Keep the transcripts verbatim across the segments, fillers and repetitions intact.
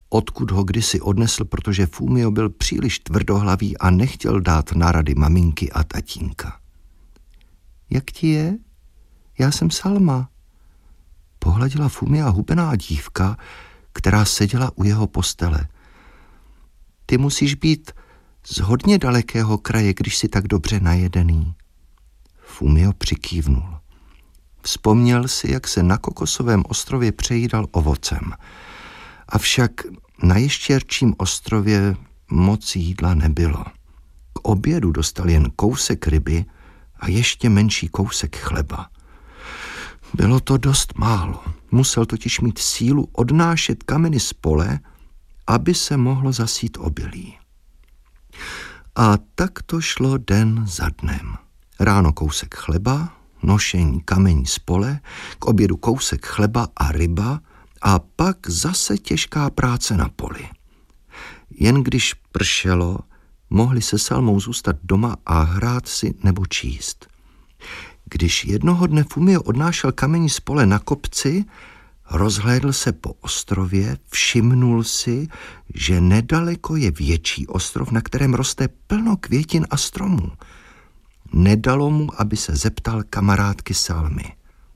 odkud ho kdysi odnesl, protože Fumio byl příliš tvrdohlavý a nechtěl dát na rady maminky a tatínka. Jak ti je? Já jsem Salma. Pohladila Fumia hubená dívka, která seděla u jeho postele. Ty musíš být z hodně dalekého kraje, když jsi tak dobře najedený. Fumio přikývnul. Vzpomněl si, jak se na kokosovém ostrově přejídal ovocem. Avšak na Ještěrčím ostrově moc jídla nebylo. K obědu dostal jen kousek ryby a ještě menší kousek chleba. Bylo to dost málo. Musel totiž mít sílu odnášet kameny z pole, aby se mohlo zasít obilí. A tak to šlo den za dnem. Ráno kousek chleba, nošení kamení z pole, k obědu kousek chleba a ryba a pak zase těžká práce na poli. Jen když pršelo, mohli se Salmou zůstat doma a hrát si nebo číst. Když jednoho dne Fumio odnášel kamení z pole na kopci, rozhlédl se po ostrově, všimnul si, že nedaleko je větší ostrov, na kterém roste plno květin a stromů. Nedalo mu, aby se zeptal kamarádky Salmy.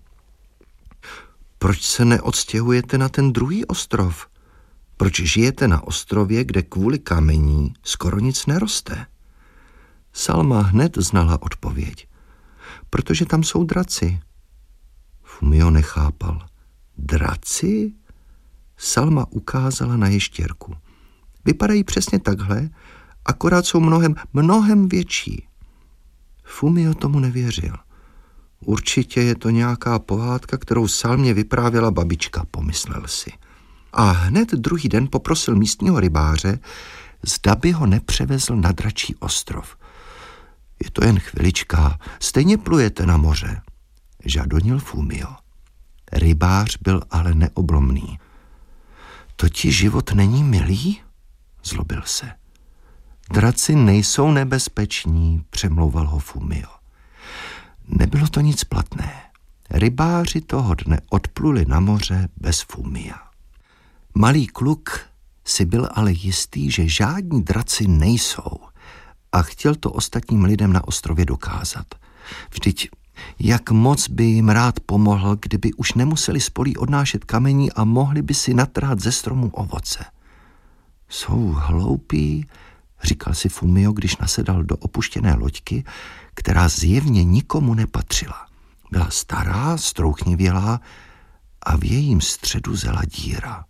Proč se neodstěhujete na ten druhý ostrov? Proč žijete na ostrově, kde kvůli kamení skoro nic neroste? Salma hned znala odpověď. Protože tam jsou draci. Fumio nechápal. Draci? Salma ukázala na ještěrku. Vypadají přesně takhle, akorát jsou mnohem, mnohem větší. Fumio tomu nevěřil. Určitě je to nějaká pohádka, kterou Salmě vyprávěla babička, pomyslel si. A hned druhý den poprosil místního rybáře, zda by ho nepřevezl na Dračí ostrov. Je to jen chvilička, stejně plujete na moře, žadonil Fumio. Rybář byl ale neoblomný. To ti život není milý? Zlobil se. Draci nejsou nebezpeční, přemlouval ho Fumio. Nebylo to nic platné. Rybáři toho dne odpluli na moře bez Fumia. Malý kluk si byl ale jistý, že žádní draci nejsou a chtěl to ostatním lidem na ostrově dokázat. Vždyť jak moc by jim rád pomohl, kdyby už nemuseli z polí odnášet kamení a mohli by si natrhat ze stromů ovoce. Jsou hloupí, říkal si Fumio, když nasedal do opuštěné loďky, která zjevně nikomu nepatřila. Byla stará, strouchnivělá a v jejím středu zela díra.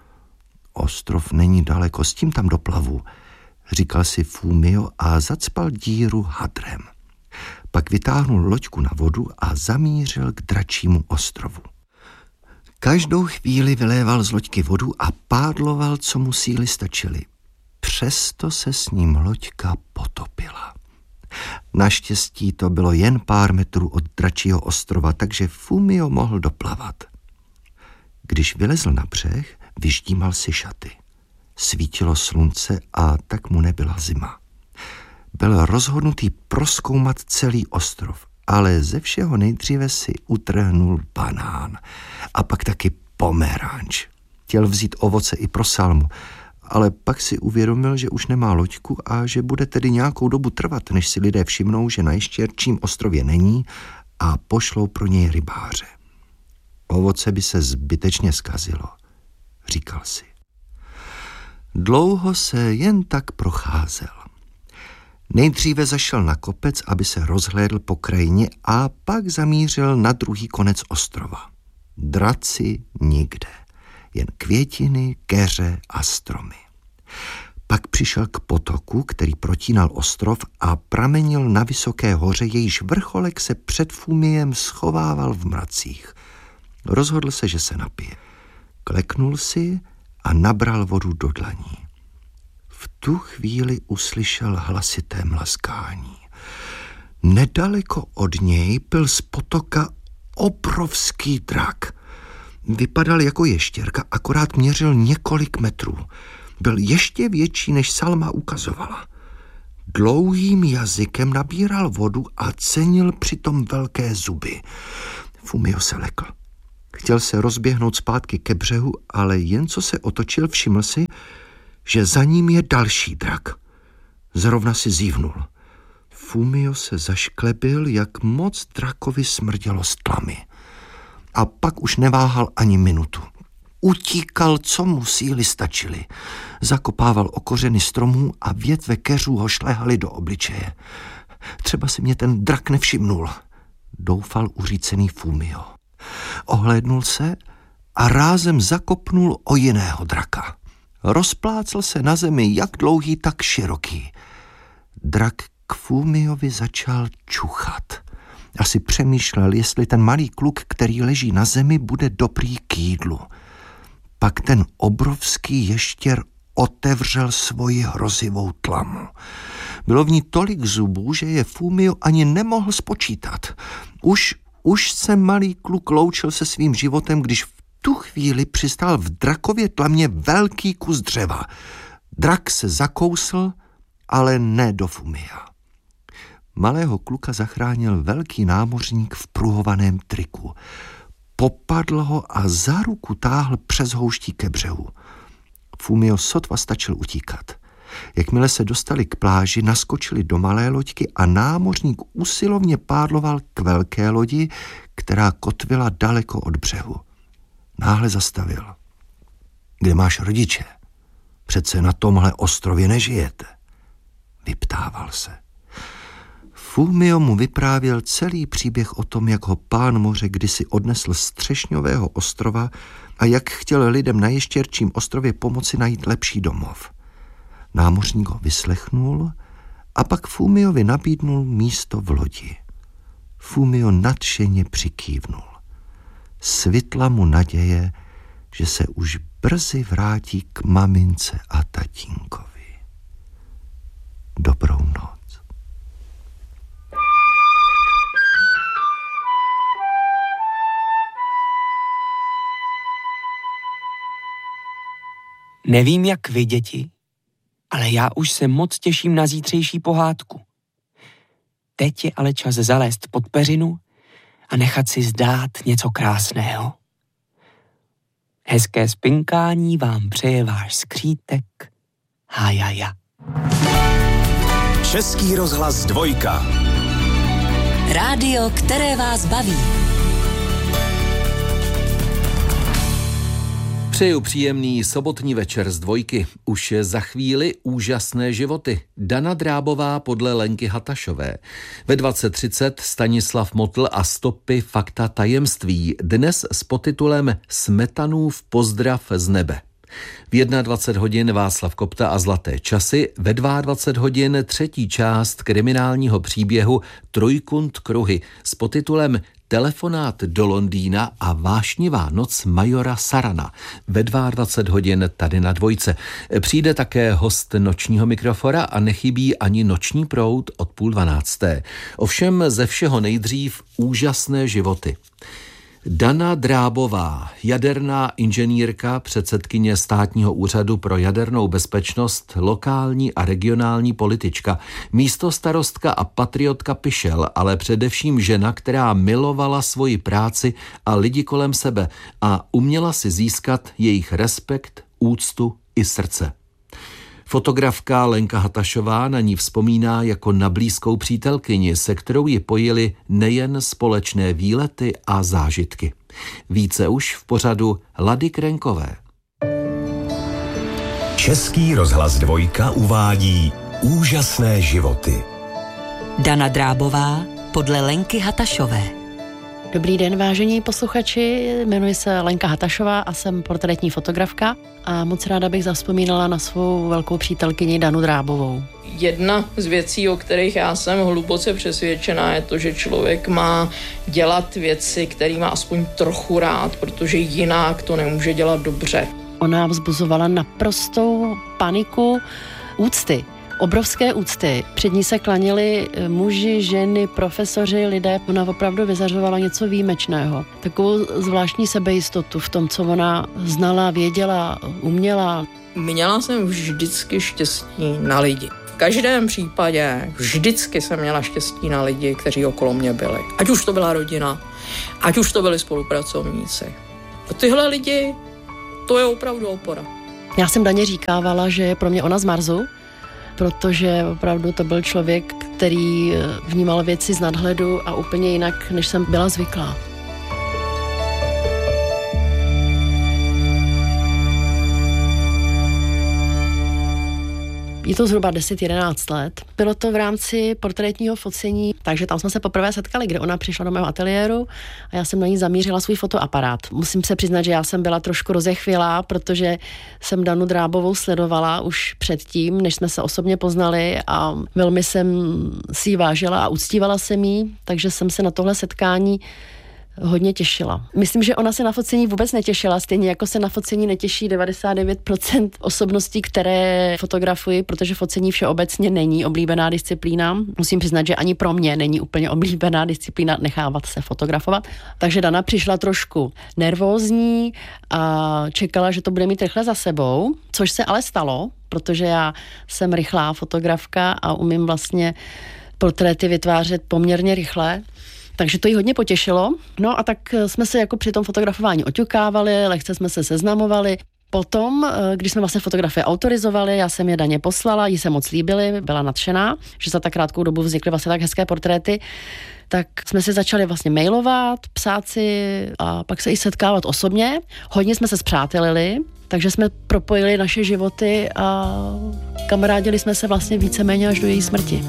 Ostrov není daleko, s tím tam doplavu, říkal si Fumio a zacpal díru hadrem. Pak vytáhnul loďku na vodu a zamířil k Dračímu ostrovu. Každou chvíli vyléval z loďky vodu a pádloval, co mu síly stačily. Přesto se s ním loďka potopila. Naštěstí to bylo jen pár metrů od Dračího ostrova, takže Fumio mohl doplavat. Když vylezl na břeh, vyždímal si šaty. Svítilo slunce a tak mu nebyla zima. Byl rozhodnutý prozkoumat celý ostrov, ale ze všeho nejdříve si utrhnul banán a pak taky pomeranč. Chtěl vzít ovoce i pro Salmu, ale pak si uvědomil, že už nemá loďku a že bude tedy nějakou dobu trvat, než si lidé všimnou, že na Ještěrčím ostrově není a pošlou pro něj rybáře. Ovoce by se zbytečně zkazilo, říkal si. Dlouho se jen tak procházel. Nejdříve zašel na kopec, aby se rozhlédl po krajině a pak zamířil na druhý konec ostrova. Draci nikde, jen květiny, keře a stromy. Pak přišel k potoku, který protínal ostrov a pramenil na vysoké hoře, jejíž vrcholek se před Fumiem schovával v mracích. Rozhodl se, že se napije. Kleknul si a nabral vodu do dlaní. V tu chvíli uslyšel hlasité mlaskání. Nedaleko od něj byl z potoka obrovský drak. Vypadal jako ještěrka, akorát měřil několik metrů. Byl ještě větší, než Salma ukazovala. Dlouhým jazykem nabíral vodu a cenil přitom velké zuby. Fumio se lekl. Chtěl se rozběhnout zpátky ke břehu, ale jen co se otočil, všiml si, že za ním je další drak. Zrovna si zívnul. Fumio se zašklebil, jak moc drakovi smrdělo z tlamy. A pak už neváhal ani minutu. Utíkal, co mu síly stačily. Zakopával o kořeny stromů a větve keřů ho šlehaly do obličeje. Třeba si mě ten drak nevšimnul, doufal uřícený Fumio. Ohlédnul se a rázem zakopnul o jiného draka. Rozplácel se na zemi jak dlouhý, tak široký. Drak k Fumiovi začal čuchat. Asi přemýšlel, jestli ten malý kluk, který leží na zemi, bude dobrý k jídlu. Pak ten obrovský ještěr otevřel svoji hrozivou tlamu. Bylo v ní tolik zubů, že je Fumio ani nemohl spočítat. Už, už se malý kluk loučil se svým životem, když v tu chvíli přistál v drakově tlamě velký kus dřeva. Drak se zakousl, ale ne do Fumia. Malého kluka zachránil velký námořník v pruhovaném triku. Popadl ho a za ruku táhl přes houští ke břehu. Fumio sotva stačil utíkat. Jakmile se dostali k pláži, naskočili do malé loďky a námořník usilovně pádloval k velké lodi, která kotvila daleko od břehu. Náhle zastavil. Kde máš rodiče? Přece na tomhle ostrově nežijete. Vyptával se. Fumio mu vyprávěl celý příběh o tom, jak ho pán moře kdysi odnesl z Třešňového ostrova a jak chtěl lidem na Ještěrčím ostrově pomoci najít lepší domov. Námořník ho vyslechnul a pak Fumiovi nabídnul místo v lodi. Fumio nadšeně přikývnul. Svitla mu naděje, že se už brzy vrátí k mamince a tatínkovi. Dobrou noc. Nevím, jak vy, děti, ale já už se moc těším na zítřejší pohádku. Teď je ale čas zalézt pod peřinu a nechat si zdát něco krásného. Hezké spinkání vám přeje váš skřítek Hájaja. Český rozhlas dvojka. Rádio, které vás baví. Přeju příjemný sobotní večer z dvojky. Už je za chvíli Úžasné životy. Dana Drábová podle Lenky Hatašové. Ve dvacet třicet Stanislav Motl a stopy fakta tajemství. Dnes s podtitulem Smetanův pozdrav z nebe. V dvacet jedna hodin Václav Kopta a Zlaté časy, ve dvacet dva hodin třetí část kriminálního příběhu Trojkund kruhy s podtitulem Telefonát do Londýna a vášnivá noc majora Sarana. Ve dvacet dva hodin tady na dvojce. Přijde také host nočního mikrofora a nechybí ani noční proud od půl dvanácté. Ovšem ze všeho nejdřív Úžasné životy. Dana Drábová, jaderná inženýrka, předsedkyně Státního úřadu pro jadernou bezpečnost, lokální a regionální politička, místostarostka a patriotka Pišel, ale především žena, která milovala svoji práci a lidi kolem sebe a uměla si získat jejich respekt, úctu i srdce. Fotografka Lenka Hatašová na ní vzpomíná jako na blízkou přítelkyni, se kterou ji pojily nejen společné výlety a zážitky. Více už v pořadu Lady Krenkové. Český rozhlas dvojka uvádí Úžasné životy. Dana Drábová podle Lenky Hatašové. Dobrý den, vážení posluchači, jmenuji se Lenka Hatašová a jsem portrétní fotografka a moc ráda bych zavzpomínala na svou velkou přítelkyni Danu Drábovou. Jedna z věcí, o kterých já jsem hluboce přesvědčená, je to, že člověk má dělat věci, které má aspoň trochu rád, protože jinak to nemůže dělat dobře. Ona vzbuzovala naprostou paniku úcty. Obrovské úcty. Před ní se klaněli muži, ženy, profesoři, lidé. Ona opravdu vyzařovala něco výjimečného. Takovou zvláštní sebejistotu v tom, co ona znala, věděla, uměla. Měla jsem vždycky štěstí na lidi. V každém případě vždycky jsem měla štěstí na lidi, kteří okolo mě byli. Ať už to byla rodina, ať už to byli spolupracovníci. A tyhle lidi, to je opravdu opora. Já jsem Daně říkávala, že je pro mě ona z Marsu, protože opravdu to byl člověk, který vnímal věci z nadhledu a úplně jinak, než jsem byla zvyklá. Je to zhruba deset jedenáct let. Bylo to v rámci portrétního focení, takže tam jsme se poprvé setkali, kde ona přišla do mého ateliéru a já jsem na ní zamířila svůj fotoaparát. Musím se přiznat, že já jsem byla trošku rozechvělá, protože jsem Danu Drábovou sledovala už předtím, než jsme se osobně poznali a velmi jsem si ji vážila a uctívala jsem jí, takže jsem se na tohle setkání hodně těšila. Myslím, že ona se na focení vůbec netěšila, stejně jako se na focení netěší devadesát devět procent osobností, které fotografuji, protože focení všeobecně není oblíbená disciplína. Musím přiznat, že ani pro mě není úplně oblíbená disciplína nechávat se fotografovat. Takže Dana přišla trošku nervózní a čekala, že to bude mít rychle za sebou, což se ale stalo, protože já jsem rychlá fotografka a umím vlastně portréty vytvářet poměrně rychle. Takže to jí hodně potěšilo. No a tak jsme se jako při tom fotografování oťukávali, lehce jsme se seznamovali. Potom, když jsme vlastně fotografie autorizovali, já jsem je Daně poslala, jí se moc líbily, byla nadšená, že za tak krátkou dobu vznikly vlastně tak hezké portréty, tak jsme si začali vlastně mailovat, psát si a pak se i setkávat osobně. Hodně jsme se spřátelili, takže jsme propojili naše životy a kamarádili jsme se vlastně víceméně až do její smrti.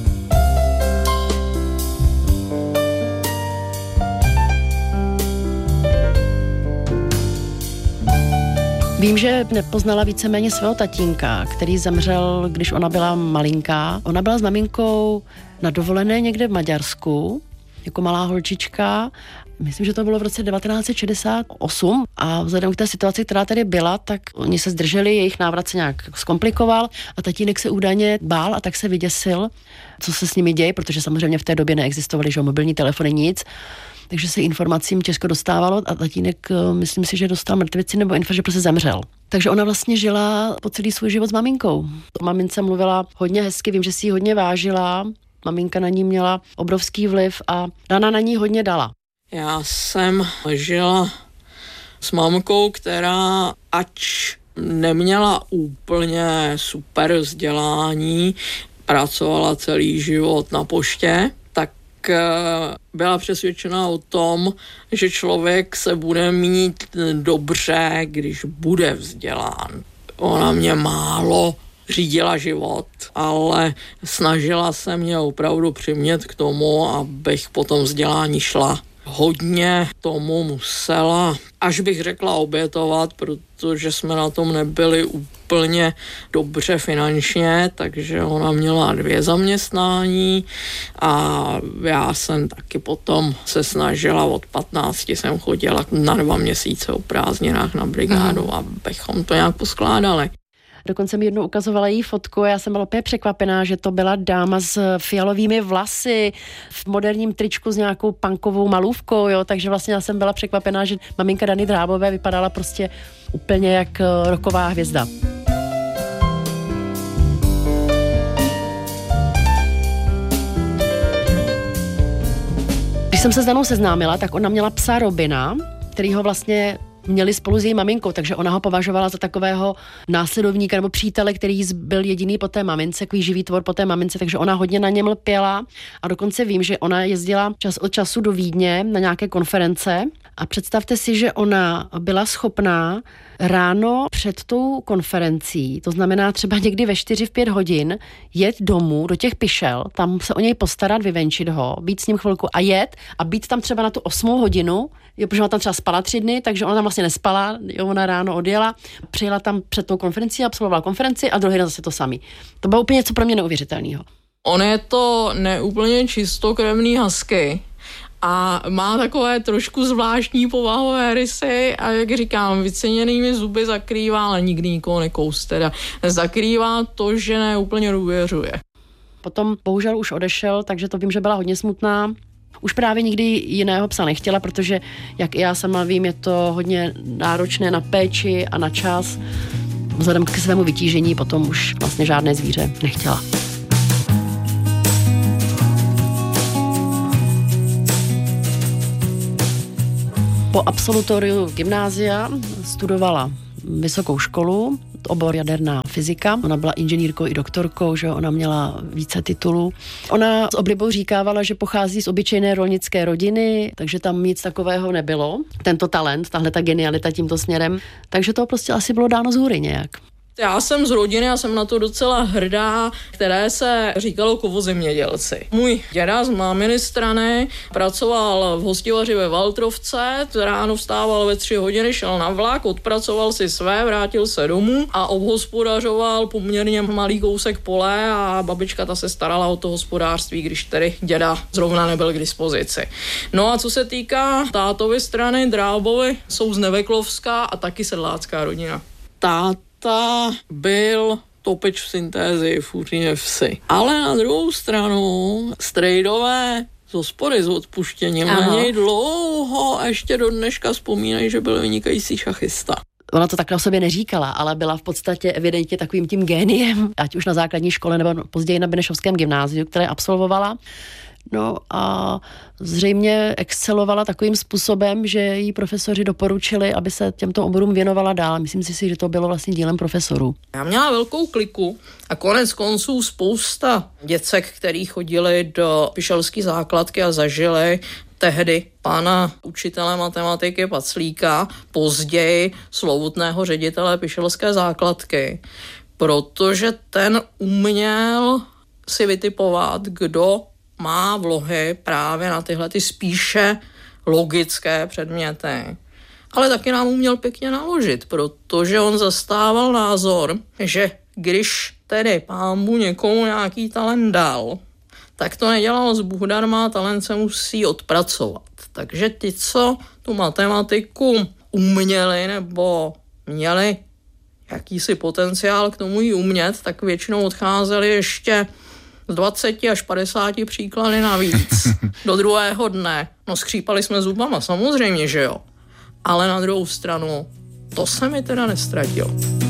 Vím, že nepoznala víceméně svého tatínka, který zemřel, když ona byla malinká. Ona byla s maminkou na dovolené někde v Maďarsku, jako malá holčička. Myslím, že to bylo v roce devatenáct set šedesát osm a vzhledem k té situaci, která tady byla, tak oni se zdrželi, jejich návrat se nějak zkomplikoval a tatínek se údajně bál a tak se vyděsil, co se s nimi děje, protože samozřejmě v té době neexistovaly, že mobilní telefony, nic. Takže se informacím těžko dostávalo a tatínek, myslím si, že dostal mrtvici nebo info, že prostě zemřel. Takže ona vlastně žila po celý svůj život s maminkou. O mamince mluvila hodně hezky, vím, že si ji hodně vážila, maminka na ní měla obrovský vliv a Dana na ní hodně dala. Já jsem žila s mamkou, která ač neměla úplně super vzdělání, pracovala celý život na poště, byla přesvědčena o tom, že člověk se bude mít dobře, když bude vzdělán. Ona mě málo řídila život, ale snažila se mě opravdu přimět k tomu, abych po tom vzdělání šla. Hodně tomu musela, až bych řekla, obětovat, protože jsme na tom nebyli úplně dobře finančně, takže ona měla dvě zaměstnání a já jsem taky potom se snažila, od patnácti jsem chodila na dva měsíce o prázdninách na brigádu, mm. abychom to nějak poskládali. Dokonce mi jednou ukazovala její fotku a já jsem byla úplně překvapená, že to byla dáma s fialovými vlasy, v moderním tričku s nějakou punkovou malůvkou, jo, takže vlastně já jsem byla překvapená, že maminka Dany Drábové vypadala prostě úplně jak rocková hvězda. Když jsem se s Danou seznámila, tak ona měla psa Robina, který ho vlastně měli spolu s její maminkou, takže ona ho považovala za takového následovníka nebo přítele, který byl jediný po té mamince, takový živý tvor po té mamince, takže ona hodně na něm lpěla a dokonce vím, že ona jezdila čas od času do Vídně na nějaké konference a představte si, že ona byla schopná ráno před tou konferencí, to znamená třeba někdy ve čtyři, v pět hodin, jet domů do těch Pišel, tam se o něj postarat, vyvenčit ho, být s ním chvilku a jet a být tam třeba na tu osmou hodinu, jo, protože ona tam třeba spala tři dny, takže ona tam vlastně nespala, jo, ona ráno odjela, přijela tam před tou konferencí, absolvovala konferenci a druhý den zase to samý. To bylo úplně něco pro mě neuvěřitelného. On je to neúplně čistokrevný husky a má takové trošku zvláštní povahové rysy a jak říkám, vyceněnými zuby zakrývá, ale nikdy nikoho nekous teda. Zakrývá to, že neúplně důvěřuje. Potom bohužel už odešel, takže to vím, že byla hodně smutná. Už právě nikdy jiného psa nechtěla, protože, jak i já sama vím, je to hodně náročné na péči a na čas. Vzhledem k svému vytížení potom už vlastně žádné zvíře nechtěla. Po absolutoriu gymnázia studovala vysokou školu, obor jaderná fyzika. Ona byla inženýrkou i doktorkou, že ona měla více titulů. Ona s oblibou říkávala, že pochází z obyčejné rolnické rodiny, takže tam nic takového nebylo. Tento talent, tahle ta genialita tímto směrem. Takže to prostě asi bylo dáno z hůry nějak. Já jsem z rodiny a jsem na to docela hrdá, které se říkalo kovozemědělci. Můj děda z máminy strany pracoval v hostivaři ve Valtrovce, ráno vstával ve tři hodiny, šel na vlak, odpracoval si své, vrátil se domů a obhospodařoval poměrně malý kousek pole a babička ta se starala o to hospodářství, když tedy děda zrovna nebyl k dispozici. No a co se týká tátovy strany, Drábovi jsou z Neveklovska a taky sedlácká rodina. Tát Ta byl topič v syntézi v Úříně vsi. Ale na druhou stranu strejdové z hospody s odpuštěním Aha. na něj dlouho a ještě do dneška vzpomínají, že byl vynikající šachista. Ona to takhle o sobě neříkala, ale byla v podstatě evidentně takovým tím géniem, ať už na základní škole nebo později na Benešovském gymnáziu, které absolvovala. No a zřejmě excelovala takovým způsobem, že jí profesoři doporučili, aby se těmto oborům věnovala dál. Myslím si, že to bylo vlastně dílem profesorů. Já měla velkou kliku a konec konců spousta děcek, který chodili do Pišelské základky a zažili tehdy pána učitele matematiky Paclíka, později slovutného ředitele Pišelské základky, protože ten uměl si vytipovat, kdo má vlohy právě na tyhle ty spíše logické předměty. Ale taky nám uměl pěkně naložit, protože on zastával názor, že když tedy pán Bůh někomu nějaký talent dal, tak to nedělal z Bůh darma, talent se musí odpracovat. Takže ti, co tu matematiku uměli nebo měli jakýsi potenciál k tomu ji umět, tak většinou odcházeli ještě z dvacet až padesát příklady navíc do druhého dne. No skřípali jsme zubama, samozřejmě, že jo. Ale na druhou stranu, to se mi teda nestratilo.